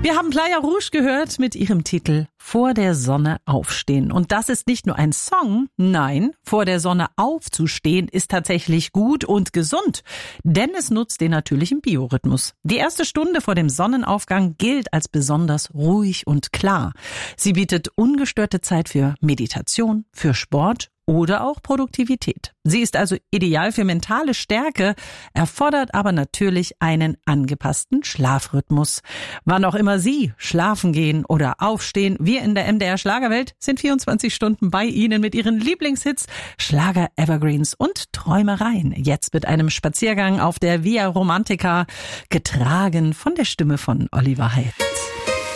Wir haben Playa Rouge gehört mit ihrem Titel Vor der Sonne aufstehen. Und das ist nicht nur ein Song, nein, vor der Sonne aufzustehen ist tatsächlich gut und gesund, denn es nutzt den natürlichen Biorhythmus. Die erste Stunde vor dem Sonnenaufgang gilt als besonders ruhig und klar. Sie bietet ungestörte Zeit für Meditation, für Sport oder auch Produktivität. Sie ist also ideal für mentale Stärke, erfordert aber natürlich einen angepassten Schlafrhythmus. Wann auch immer Sie schlafen gehen oder aufstehen, wir in der MDR Schlagerwelt sind 24 Stunden bei Ihnen mit Ihren Lieblingshits, Schlager, Evergreens und Träumereien. Jetzt mit einem Spaziergang auf der Via Romantica, getragen von der Stimme von Oliver Heil.